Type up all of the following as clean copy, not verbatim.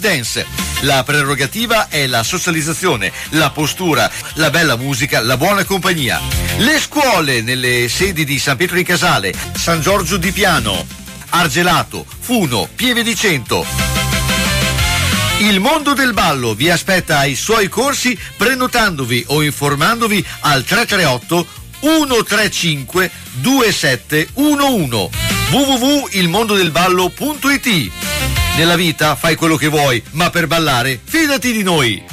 dance. La prerogativa è la socializzazione, la postura, la bella musica, la buona compagnia. Le scuole nelle sedi di San Pietro in Casale, San Giorgio di Piano, Argelato, Funo, Pieve di Cento. Il mondo del ballo vi aspetta ai suoi corsi prenotandovi o informandovi al 338 135 2711 www.ilmondodelballo.it. Nella vita fai quello che vuoi, ma per ballare fidati di noi.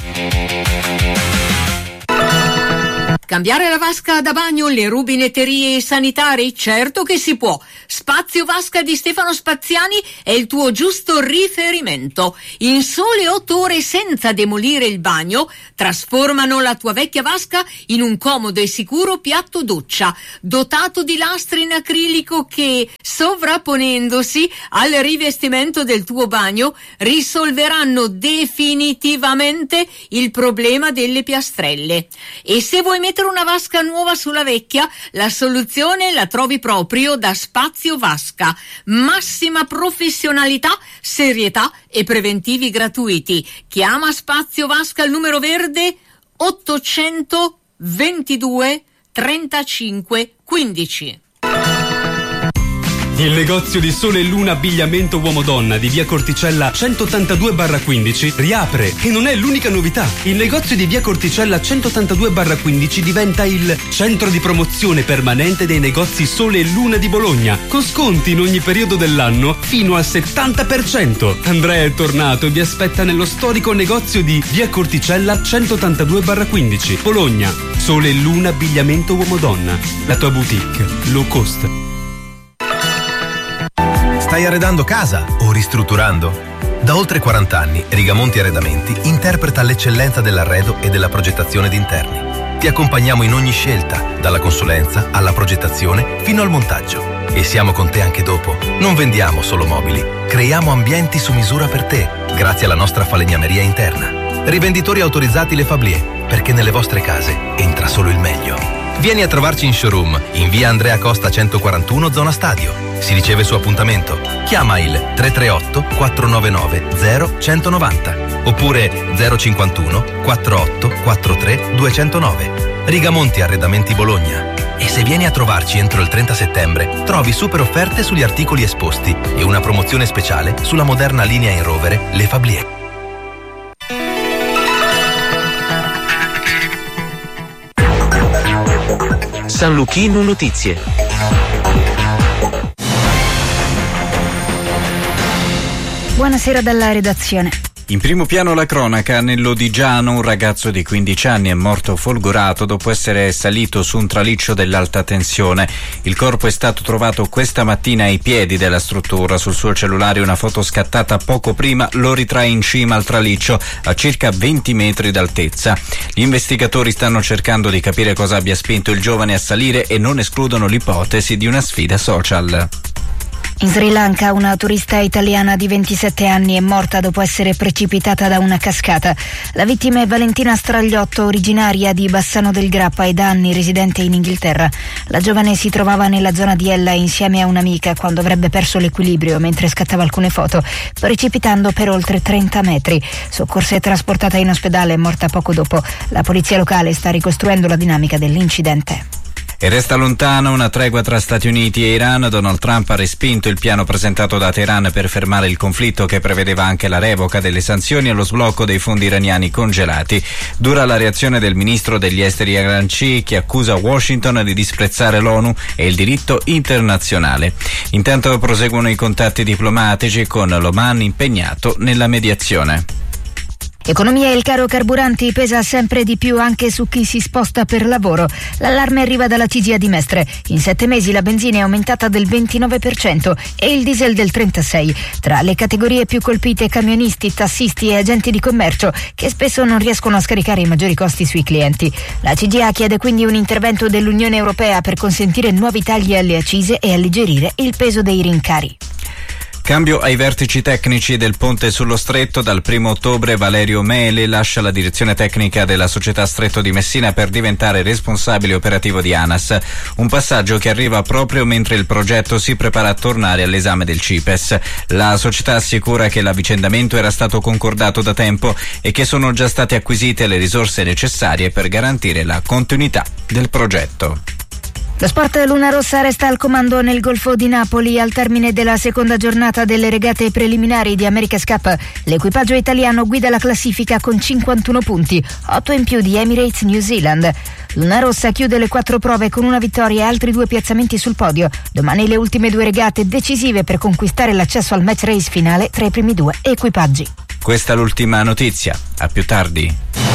Cambiare la vasca da bagno, le rubinetterie sanitarie? Certo che si può. Spazio Vasca di Stefano Spaziani è il tuo giusto riferimento. In sole 8 ore, senza demolire il bagno, trasformano la tua vecchia vasca in un comodo e sicuro piatto doccia, dotato di lastre in acrilico che, sovrapponendosi al rivestimento del tuo bagno, risolveranno definitivamente il problema delle piastrelle. E se vuoi mettere una vasca nuova sulla vecchia, la soluzione la trovi proprio da Spazio Vasca. Massima professionalità, serietà e preventivi gratuiti. Chiama Spazio Vasca al numero verde 822 35 15. Il negozio di Sole e Luna Abbigliamento Uomo-Donna di via Corticella 182/15 riapre e non è l'unica novità. Il negozio di via Corticella 182/15 diventa il centro di promozione permanente dei negozi Sole e Luna di Bologna, con sconti in ogni periodo dell'anno fino al 70%. Andrea è tornato e vi aspetta nello storico negozio di via Corticella 182/15 Bologna. Sole e Luna Abbigliamento Uomo-Donna, la tua boutique low cost. Stai arredando casa o ristrutturando? Da oltre 40 anni Rigamonti Arredamenti interpreta l'eccellenza dell'arredo e della progettazione d'interni. Ti accompagniamo in ogni scelta, dalla consulenza alla progettazione fino al montaggio. E siamo con te anche dopo. Non vendiamo solo mobili, creiamo ambienti su misura per te, grazie alla nostra falegnameria interna. Rivenditori autorizzati Le Fablier, perché nelle vostre case entra solo il meglio. Vieni a trovarci in showroom, in via Andrea Costa 141, zona Stadio. Si riceve su appuntamento. Chiama il 338 499 0190 oppure 051 48 43 209. Rigamonti Arredamenti Bologna. E se vieni a trovarci entro il 30 settembre, trovi super offerte sugli articoli esposti e una promozione speciale sulla moderna linea in rovere Le Fablier. San Luchino Notizie. Buonasera dalla redazione. In primo piano la cronaca. Nell'Odigiano un ragazzo di 15 anni è morto folgorato dopo essere salito su un traliccio dell'alta tensione. Il corpo è stato trovato questa mattina ai piedi della struttura. Sul suo cellulare una foto scattata poco prima lo ritrae in cima al traliccio a circa 20 metri d'altezza. Gli investigatori stanno cercando di capire cosa abbia spinto il giovane a salire e non escludono l'ipotesi di una sfida social. In Sri Lanka una turista italiana di 27 anni è morta dopo essere precipitata da una cascata. La vittima è Valentina Stragliotto, originaria di Bassano del Grappa e da anni residente in Inghilterra. La giovane si trovava nella zona di Ella insieme a un'amica quando avrebbe perso l'equilibrio mentre scattava alcune foto, precipitando per oltre 30 metri. Soccorsa e trasportata in ospedale, è morta poco dopo. La polizia locale sta ricostruendo la dinamica dell'incidente. E resta lontana una tregua tra Stati Uniti e Iran. Donald Trump ha respinto il piano presentato da Teheran per fermare il conflitto, che prevedeva anche la revoca delle sanzioni e lo sblocco dei fondi iraniani congelati. Dura la reazione del ministro degli esteri Ghanci, che accusa Washington di disprezzare l'ONU e il diritto internazionale. Intanto proseguono i contatti diplomatici con l'Oman impegnato nella mediazione. Economia e il caro carburanti pesa sempre di più anche su chi si sposta per lavoro. L'allarme arriva dalla CGIA di Mestre. In 7 mesi la benzina è aumentata del 29% e il diesel del 36%. Tra le categorie più colpite camionisti, tassisti e agenti di commercio, che spesso non riescono a scaricare i maggiori costi sui clienti. La CGIA chiede quindi un intervento dell'Unione Europea per consentire nuovi tagli alle accise e alleggerire il peso dei rincari. Cambio ai vertici tecnici del ponte sullo Stretto. Dal 1° ottobre Valerio Mele lascia la direzione tecnica della società Stretto di Messina per diventare responsabile operativo di ANAS. Un passaggio che arriva proprio mentre il progetto si prepara a tornare all'esame del CIPES. La società assicura che l'avvicendamento era stato concordato da tempo e che sono già state acquisite le risorse necessarie per garantire la continuità del progetto. Lo sport Luna Rossa resta al comando nel Golfo di Napoli al termine della seconda giornata delle regate preliminari di America's Cup. L'equipaggio italiano guida la classifica con 51 punti, 8 in più di Emirates New Zealand. Luna Rossa chiude le 4 prove con una vittoria e altri 2 piazzamenti sul podio. Domani le ultime 2 regate decisive per conquistare l'accesso al match race finale tra i primi 2 equipaggi. Questa è l'ultima notizia. A più tardi.